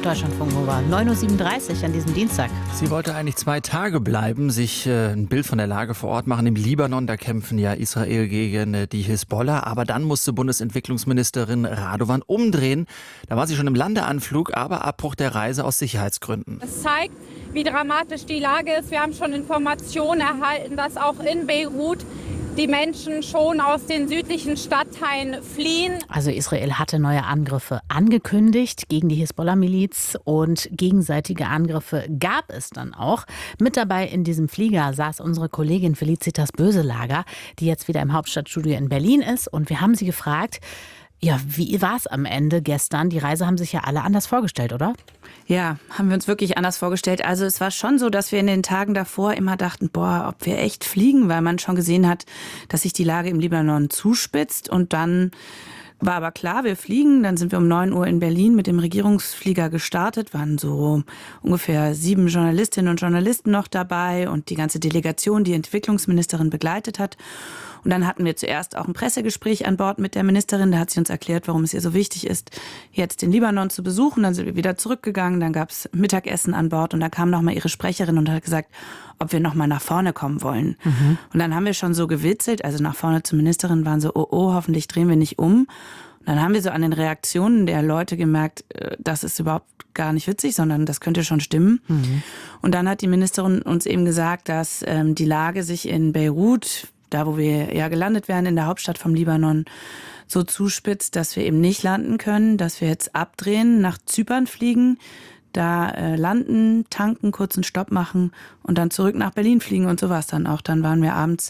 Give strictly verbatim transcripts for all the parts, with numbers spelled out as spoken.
Deutschlandfunk Nova, neun Uhr siebenunddreißig an diesem Dienstag. Sie wollte eigentlich zwei Tage bleiben, sich äh, ein Bild von der Lage vor Ort machen. Im Libanon, da kämpfen ja Israel gegen äh, die Hisbollah. Aber dann musste Bundesentwicklungsministerin Radovan umdrehen. Da war sie schon im Landeanflug, aber Abbruch der Reise aus Sicherheitsgründen. Es zeigt, wie dramatisch die Lage ist. Wir haben schon Informationen erhalten, dass auch in Beirut die Menschen schon aus den südlichen Stadtteilen fliehen. Also Israel hatte neue Angriffe angekündigt gegen die Hisbollah-Miliz und gegenseitige Angriffe gab es dann auch. Mit dabei in diesem Flieger saß unsere Kollegin Felicitas Böselager, die jetzt wieder im Hauptstadtstudio in Berlin ist. Und wir haben sie gefragt, ja, wie war es am Ende gestern? Die Reise haben sich ja alle anders vorgestellt, oder? Ja, haben wir uns wirklich anders vorgestellt. Also es war schon so, dass wir in den Tagen davor immer dachten, boah, ob wir echt fliegen, weil man schon gesehen hat, dass sich die Lage im Libanon zuspitzt. Und dann war aber klar, wir fliegen. Dann sind wir um neun Uhr in Berlin mit dem Regierungsflieger gestartet. Waren so ungefähr sieben Journalistinnen und Journalisten noch dabei und die ganze Delegation, die Entwicklungsministerin begleitet hat. Und dann hatten wir zuerst auch ein Pressegespräch an Bord mit der Ministerin. Da hat sie uns erklärt, warum es ihr so wichtig ist, jetzt den Libanon zu besuchen. Dann sind wir wieder zurückgegangen. Dann gab es Mittagessen an Bord. Und da kam nochmal ihre Sprecherin und hat gesagt, ob wir nochmal nach vorne kommen wollen. Mhm. Und dann haben wir schon so gewitzelt, also nach vorne zur Ministerin waren so, oh, oh, hoffentlich drehen wir nicht um. Und dann haben wir so an den Reaktionen der Leute gemerkt, das ist überhaupt gar nicht witzig, sondern das könnte schon stimmen. Mhm. Und dann hat die Ministerin uns eben gesagt, dass ähm, die Lage sich in Beirut, da wo wir ja gelandet werden, in der Hauptstadt vom Libanon, so zuspitzt, dass wir eben nicht landen können, dass wir jetzt abdrehen, nach Zypern fliegen, da äh, landen, tanken, kurzen Stopp machen und dann zurück nach Berlin fliegen. Und so war es dann auch. Dann waren wir abends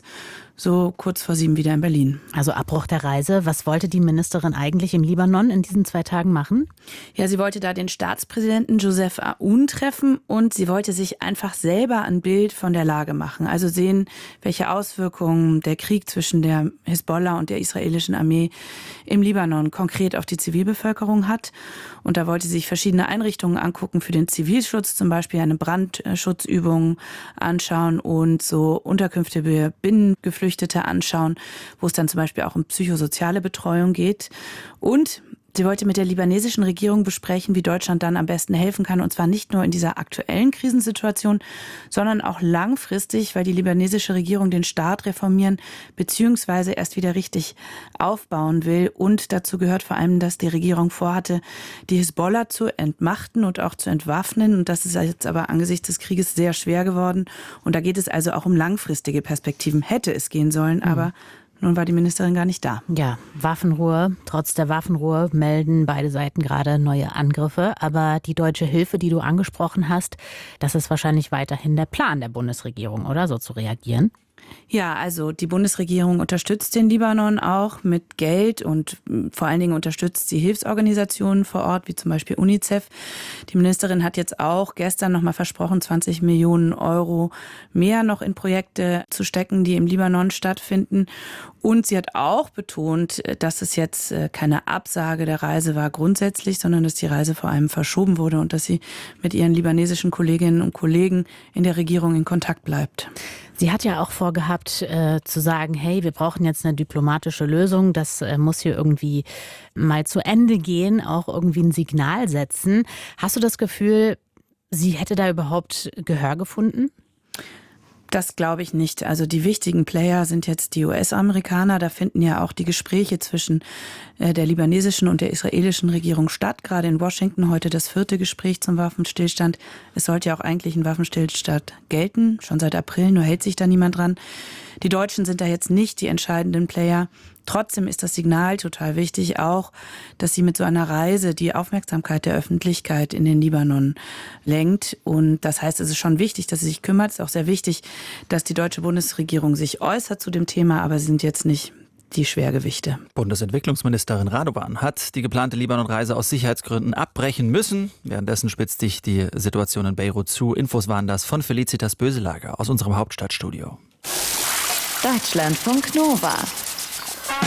so kurz vor sieben wieder in Berlin. Also Abbruch der Reise. Was wollte die Ministerin eigentlich im Libanon in diesen zwei Tagen machen? Ja, sie wollte da den Staatspräsidenten Joseph Aoun treffen und sie wollte sich einfach selber ein Bild von der Lage machen. Also sehen, welche Auswirkungen der Krieg zwischen der Hisbollah und der israelischen Armee im Libanon konkret auf die Zivilbevölkerung hat. Und da wollte sie sich verschiedene Einrichtungen angucken für den Zivilschutz, zum Beispiel eine Brandschutzübung anschauen und so Unterkünfte für Binnengeflüchtete anschauen, wo es dann zum Beispiel auch um psychosoziale Betreuung geht. Und sie wollte mit der libanesischen Regierung besprechen, wie Deutschland dann am besten helfen kann. Und zwar nicht nur in dieser aktuellen Krisensituation, sondern auch langfristig, weil die libanesische Regierung den Staat reformieren bzw. erst wieder richtig aufbauen will. Und dazu gehört vor allem, dass die Regierung vorhatte, die Hisbollah zu entmachten und auch zu entwaffnen. Und das ist jetzt aber angesichts des Krieges sehr schwer geworden. Und da geht es also auch um langfristige Perspektiven. Hätte es gehen sollen, mhm. aber nun war die Ministerin gar nicht da. Ja, Waffenruhe. Trotz der Waffenruhe melden beide Seiten gerade neue Angriffe. Aber die deutsche Hilfe, die du angesprochen hast, das ist wahrscheinlich weiterhin der Plan der Bundesregierung, oder? So zu reagieren? Ja, also die Bundesregierung unterstützt den Libanon auch mit Geld und vor allen Dingen unterstützt sie Hilfsorganisationen vor Ort, wie zum Beispiel UNICEF. Die Ministerin hat jetzt auch gestern noch mal versprochen, zwanzig Millionen Euro mehr noch in Projekte zu stecken, die im Libanon stattfinden. Und sie hat auch betont, dass es jetzt keine Absage der Reise war grundsätzlich, sondern dass die Reise vor allem verschoben wurde und dass sie mit ihren libanesischen Kolleginnen und Kollegen in der Regierung in Kontakt bleibt. Sie hat ja auch vorgehabt, äh, zu sagen, hey, wir brauchen jetzt eine diplomatische Lösung. Das äh, muss hier irgendwie mal zu Ende gehen, auch irgendwie ein Signal setzen. Hast du das Gefühl, sie hätte da überhaupt Gehör gefunden? Das glaube ich nicht. Also die wichtigen Player sind jetzt die U S-Amerikaner. Da finden ja auch die Gespräche zwischen der libanesischen und der israelischen Regierung statt. Gerade in Washington heute das vierte Gespräch zum Waffenstillstand. Es sollte ja auch eigentlich ein Waffenstillstand gelten, schon seit April, nur hält sich da niemand dran. Die Deutschen sind da jetzt nicht die entscheidenden Player. Trotzdem ist das Signal total wichtig auch, dass sie mit so einer Reise die Aufmerksamkeit der Öffentlichkeit in den Libanon lenkt. Und das heißt, es ist schon wichtig, dass sie sich kümmert. Es ist auch sehr wichtig, dass die deutsche Bundesregierung sich äußert zu dem Thema, aber sie sind jetzt nicht die Schwergewichte. Bundesentwicklungsministerin Radovan hat die geplante Libanon-Reise aus Sicherheitsgründen abbrechen müssen. Währenddessen spitzt sich die Situation in Beirut zu. Infos waren das von Felicitas Böselager aus unserem Hauptstadtstudio. Deutschlandfunk Nova.